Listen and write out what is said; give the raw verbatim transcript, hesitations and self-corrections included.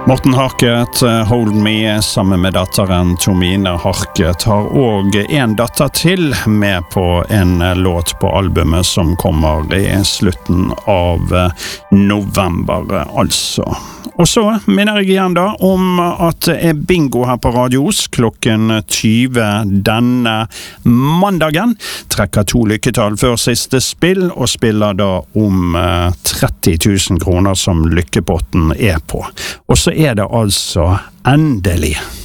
Morten Harket, Hold Me, sammen med datteren Tomine Harket, har også en datter til med på en låt på albumet som kommer i slutten av november, altså. Og så minner jeg igjen da om at det er bingo her på Radios klokken tyve denne mandagen. Trekker to lykketall før siste spill, og spiller da om tretti tusen kroner som lykkepotten er på. Og så er det altså endelig